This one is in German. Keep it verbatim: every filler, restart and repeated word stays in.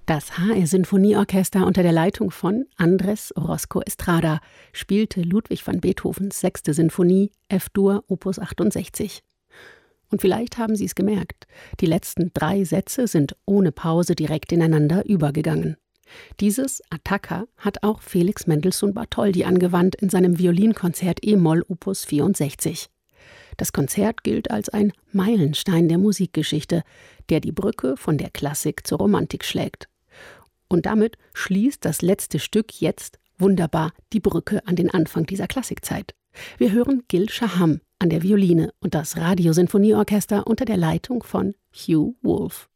Das H R-Sinfonieorchester unter der Leitung von Andrés Orozco Estrada spielte Ludwig van Beethovens sechste Sinfonie F-Dur Opus achtundsechzig. Und vielleicht haben Sie es gemerkt, die letzten drei Sätze sind ohne Pause direkt ineinander übergegangen. Dieses Attacca hat auch Felix Mendelssohn Bartholdy angewandt in seinem Violinkonzert E-Moll Opus vierundsechzig. Das Konzert gilt als ein Meilenstein der Musikgeschichte, der die Brücke von der Klassik zur Romantik schlägt. Und damit schließt das letzte Stück jetzt wunderbar die Brücke an den Anfang dieser Klassikzeit. Wir hören Gil Shaham an der Violine und das Radiosinfonieorchester unter der Leitung von Hugh Wolf.